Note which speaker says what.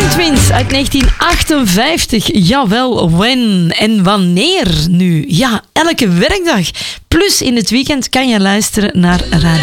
Speaker 1: Twins uit 1958. Jawel, when en wanneer nu? Ja, elke werkdag. Plus in het weekend kan je luisteren naar Radio